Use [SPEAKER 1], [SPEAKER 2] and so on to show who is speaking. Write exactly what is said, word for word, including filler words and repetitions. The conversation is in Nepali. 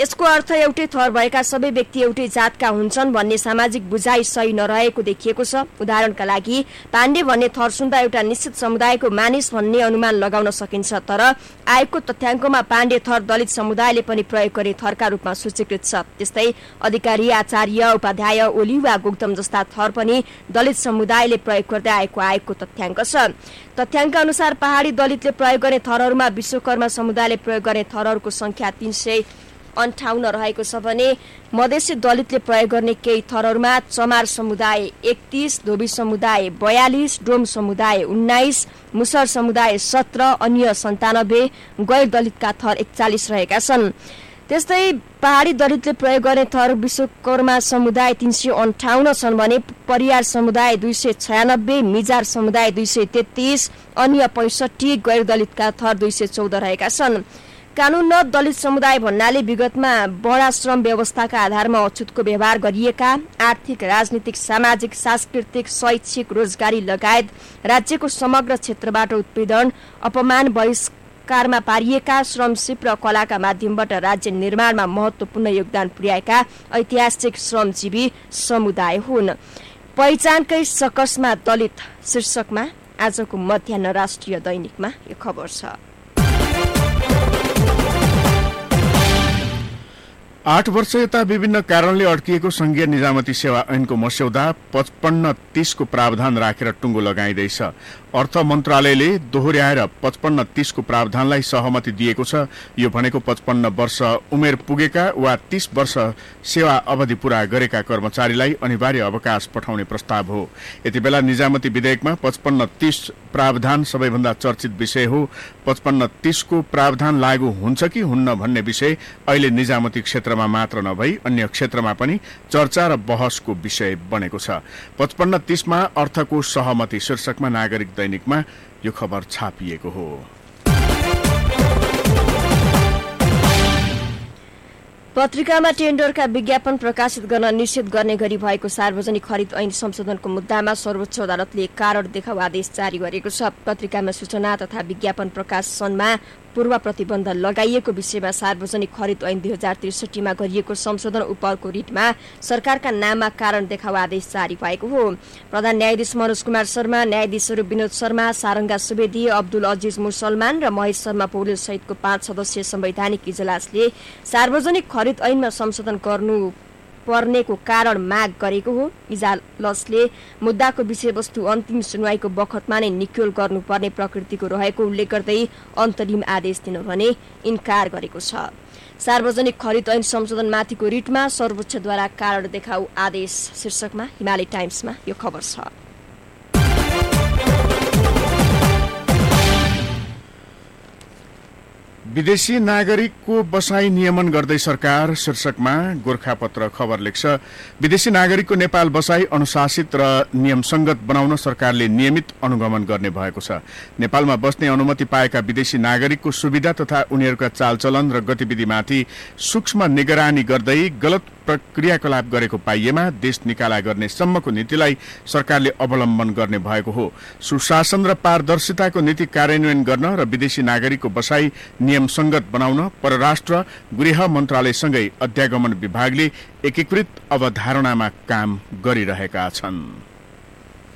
[SPEAKER 1] यसको अर्थ एउटै थर भएका सबै व्यक्ति एउटै जातका हुन्छन् भन्ने सामाजिक बुझाइ सही नरहेको देखिएको छ। उदाहरणका लागि पाण्डे भन्ने थर सुन्दा एउटा निश्चित समुदायको मानिस भन्ने अनुमान लगाउन सकिन्छ, तर आयोगको तथ्याङ्कमा पाण्डे थर दलित समुदायले पनि प्रयोग गर्ने थरका रूपमा सूचीकृत छ। त्यस्तै अधिकारी, आचार्य, उपाध्याय, ओली वा गौतम जस्ता थर पनि दलित समुदायले प्रयोग गर्दै आएको आयोगको तथ्याङ्क छ। तथ्याङ्क अनुसार पहाडी दलितले प्रयोग गर्ने थरहरूमा विश्वकर्मा समुदायले प्रयोग गर्ने थरहरूको संख्या तीन सय अन्ठाउन्न रहेको छ भने मधेसी दलितले प्रयोग गर्ने केही थरहरूमा चमार समुदाय एकतीस, धोबी समुदाय बयालिस, डोम समुदाय उन्नाइस, मुसर समुदाय सत्र, अन्य सन्तानब्बे, गैर दलितका थर एकचालिस रहेका छन्। त्यस्तै पहाडी दलितले प्रयोग गर्ने थर विश्वकर्मा समुदाय तीन सय अन्ठाउन्न छन् भने परियार समुदाय दुई सय छयानब्बे, मिजार समुदाय दुई सय तेत्तीस, अन्य पैंसठी, गैर दलितका थर दुई सय चौध रहेका छन्। कानून न दलित समुदाय भन्नाले विगतमा बडा श्रम व्यवस्थाका आधारमा अछुतको व्यवहार गरिएका आर्थिक, राजनीतिक, सामाजिक, सांस्कृतिक, शैक्षिक, रोजगारी लगायत राज्यको समग्र क्षेत्रबाट उत्पीडन, अपमान, बहिष्कारमा पारिएका, श्रमसिप र कलाका माध्यमबाट राज्य निर्माणमा महत्त्वपूर्ण योगदान पुर्याएका ऐतिहासिक श्रमजीवी समुदाय हुन्। पहिचानकै सकसमा दलित शीर्षकमा आजको मध्याह्न राष्ट्रिय दैनिकमा यो खबर छ।
[SPEAKER 2] आठ वर्ष यता विभिन्न कारणले अड्किएको संघीय निजामती सेवा ऐनको मस्यौदा पचपन्न तीसको प्रावधान राखेर टुङ्गो लगाइँदैछ। अर्थ मन्त्रालयले दोहोर्याएर पचपन्न तीसको प्रावधानलाई सहमति दिएको छ। यो भनेको पचपन्न वर्ष उमेर पुगेका वा तीस वर्ष सेवा अवधि पूरा गरेका कर्मचारीलाई अनिवार्य अवकाश पठाउने प्रस्ताव हो। यति बेला निजामती विधेयकमा पचपन्न तीस प्रावधान सबैभन्दा चर्चित विषय हो। पचपन्न तीसको प्रावधान लागू हुन्छ कि हुन्न भन्ने विषय अहिले निजामती क्षेत्रमा मात्र नभई अन्य क्षेत्रमा पनि चर्चा र बहसको विषय बनेको छ। पचपन्न तीसमा अर्थको सहमति शीर्षकमा नागरिक दैनिकमा यो खबर छापिएको हो।
[SPEAKER 1] पत्रिकामा टेन्डरका विज्ञापन प्रकाशित गर्न निषेध गर्ने गरी भएको सार्वजनिक खरिद ऐन संशोधनको मुद्दामा सर्वोच्च अदालतले कारण देखाउ आदेश जारी गरेको छ। पत्रिकामा सूचना तथा विज्ञापन प्रकाशनमा पूर्व प्रतिबन्ध लगाइएको विषयमा सार्वजनिक खरिद ऐन दुई हजार त्रिसठीमा गरिएको संशोधन उपरको रिटमा सरकारका नाममा कारण देखाउ आदेश जारी भएको हो। प्रधान न्यायाधीश मनोज कुमार शर्मा, न्यायाधीशहरू विनोद शर्मा, सारंगा सुवेदी, अब्दुल अजिज मुसलमान र महेश शर्मा पौडेल सहितको पाँच सदस्यीय संवैधानिक इजलासले सार्वजनिक खरिद ऐनमा संशोधन गर्नु पर्नेको कारण माग गरेको हो। इजलासले मुद्दाको विषयवस्तु अन्तिम सुनवाईको बखतमा नै निक्योल गर्नुपर्ने प्रकृतिको रहेको उल्लेख गर्दै अन्तरिम आदेश दिन भने इन्कार गरेको छ। सार्वजनिक खरिद ऐन संशोधनमाथिको रिटमा सर्वोच्चद्वारा कारण देखाउ आदेश शीर्षकमा हिमालय टाइम्समा यो खबर छ।
[SPEAKER 2] विदेशी नागरिकको बसाई नियमन गर्दै सरकार शीर्षकमा गोरखापत्र खबर लेख्छ। विदेशी नागरिकको नेपाल बसाई अनुशासित र नियमसंगत बनाउन सरकारले नियमित अनुगमन गर्ने भएको छ। नेपालमा बस्ने अनुमति पाएका विदेशी नागरिकको सुविधा तथा उनीहरूका चालचलन र गतिविधिमाथि सूक्ष्म निगरानी गर्दै गलत क्रियाकलाप गरेको पाइएमा देश निकाला गर्ने सम्मको नीतिलाई सरकारले अवलम्बन गर्ने भएको हो। सुशासन र पारदर्शिताको नीति कार्यान्वयन गर्न र विदेशी नागरिकको बसाई नियमसंगत बनाउन परराष्ट्र गृह मन्त्रालयसँगै अध्यागमन विभागले एकीकृत अवधारणामा काम गरिरहेका छन्।